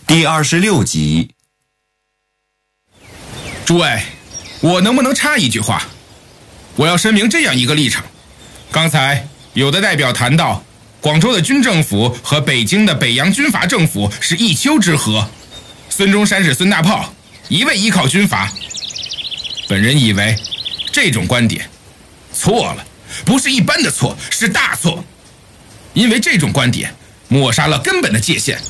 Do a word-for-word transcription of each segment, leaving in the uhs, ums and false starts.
第二十六集。 诸位，我能不能插一句话？我要声明这样一个立场：刚才有的代表谈到，广州的军政府和北京的北洋军阀政府是一丘之貉，孙中山是孙大炮，一味依靠军阀。本人以为这种观点错了，不是一般的错，是大错，因为这种观点抹杀了根本的界限。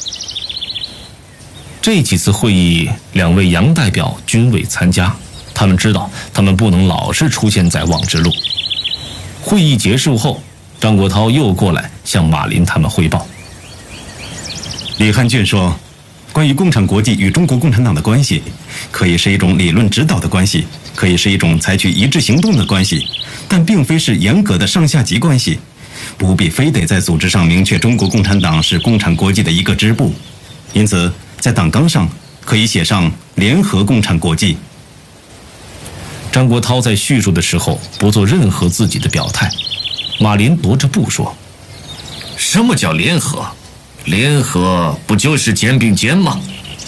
这几次会议，两位洋代表均未参加，他们知道他们不能老是出现在望之路。会议结束后，张国焘又过来向马林他们汇报。 李汉俊说，关于共产国际与中国共产党的关系，可以是一种理论指导的关系，可以是一种采取一致行动的关系，但并非是严格的上下级关系，不必非得在组织上明确中国共产党是共产国际的一个支部。因此在党纲上可以写上联合共产国际。 张国焘在叙述的时候不做任何自己的表态。马林踱着步说， 什么叫联合？联合不就是肩并肩吗？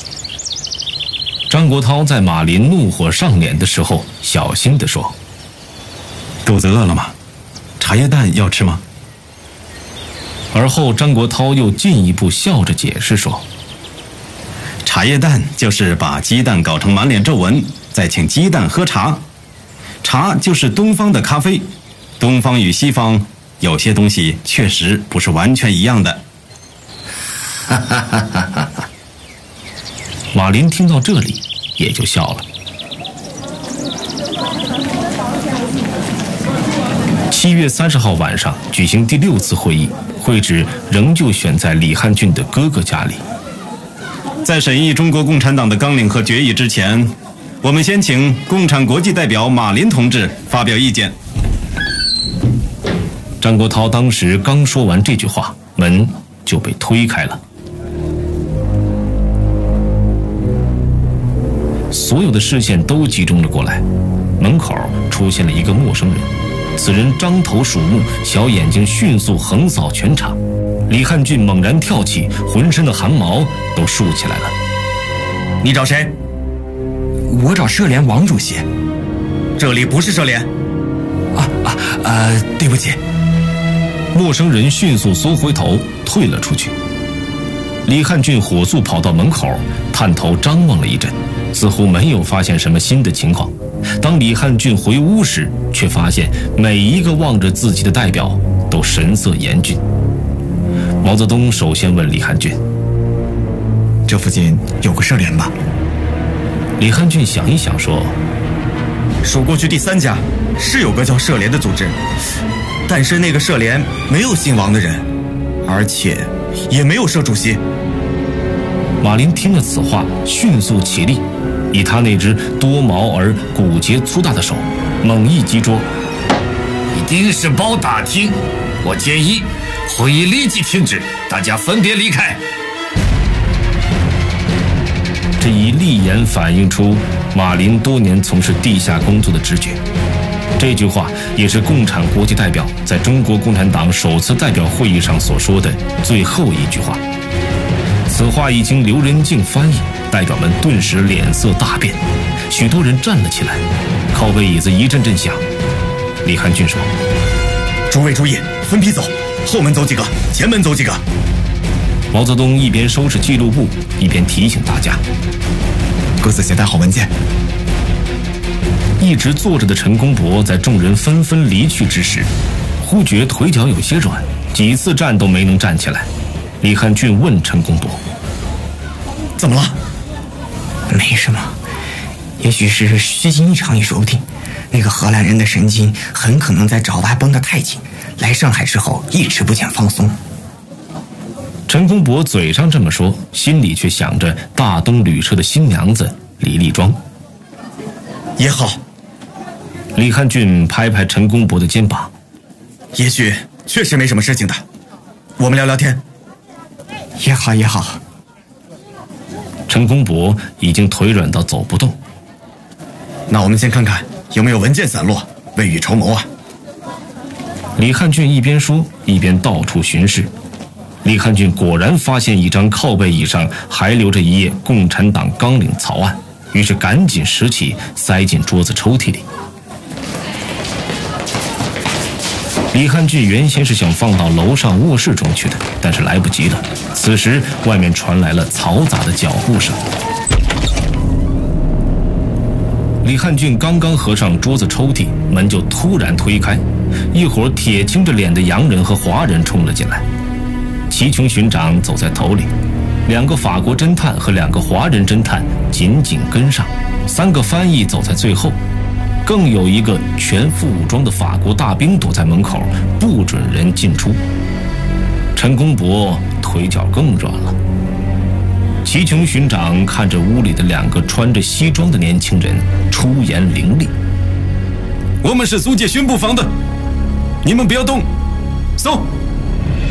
张国焘在马林怒火上脸的时候小心地说， 肚子饿了吗？茶叶蛋要吃吗？ 而后张国焘又进一步笑着解释说， 茶叶蛋就是把鸡蛋搞成满脸皱纹，再请鸡蛋喝茶。茶就是东方的咖啡，东方与西方有些东西确实不是完全一样的。 哈哈哈哈哈哈！ 马林听到这里也就笑了。七月三十号晚上举行第六次会议，会址仍旧选在李汉俊的哥哥家里。 在审议中国共产党的纲领和决议之前，我们先请共产国际代表马林同志发表意见。 张国焘当时刚说完这句话，门就被推开了。所有的视线都集中了过来，门口出现了一个陌生人。此人张头鼠目，小眼睛迅速横扫全场。李汉俊猛然跳起，浑身的汗毛都竖起来了。 你找谁？ 我找社联王主席。 这里不是社联。 啊啊呃，对不起。 陌生人迅速缩回头，退了出去。李汉俊火速跑到门口，探头张望了一阵，似乎没有发现什么新的情况。当李汉俊回屋时，却发现每一个望着自己的代表都神色严峻。毛泽东首先问李汉俊， 这附近有个社联吧？ 李汉俊想一想说， 数过去第三家是有个叫社联的组织，但是那个社联没有姓王的人，而且也没有社主席。 马林听了此话，迅速起立，以他那只多毛而骨节粗大的手猛一击桌。 一定是包打听，我建议会议立即停止，大家分别离开。 这一立言反映出马林多年从事地下工作的直觉。这句话也是共产国际代表在中国共产党首次代表会议上所说的最后一句话。此话一经刘仁静翻译，代表们顿时脸色大变，许多人站了起来，靠背椅子一阵阵响。李汉俊说， 诸位注意，分批走，后门走几个，前门走几个。 毛泽东一边收拾记录簿，一边提醒大家， 各自携带好文件。 一直坐着的陈公博在众人纷纷离去之时，忽觉腿脚有些软，几次站都没能站起来。李汉俊问陈公博， 怎么了？ 没什么，也许是虚惊一场也说不定。那个荷兰人的神经很可能在爪哇绷得太紧，来上海之后一直不见放松。 陈公博嘴上这么说，心里却想着大东旅社的新娘子李立庄。 也好。 李汉俊拍拍陈公博的肩膀， 也许确实没什么事情的，我们聊聊天。 也好也好。 陈公博已经腿软到走不动。 那我们先看看有没有文件散落，未雨绸缪啊。 李汉俊一边说一边到处巡视。 李汉俊果然发现一张靠背椅上还留着一页共产党纲领草案，于是赶紧拾起，塞进桌子抽屉里。李汉俊原先是想放到楼上卧室中去的，但是来不及了。此时外面传来了嘈杂的脚步声。李汉俊刚刚合上桌子抽屉，门就突然推开，一伙铁青着脸的洋人和华人冲了进来。齐琼巡长走在头里，两个法国侦探和两个华人侦探紧紧跟上，三个翻译走在最后，更有一个全副武装的法国大兵躲在门口，不准人进出。陈公博腿脚更软了。齐琼巡长看着屋里的两个穿着西装的年轻人，出言凌厉：“ 我们是租界巡捕房的，你们不要动，走！”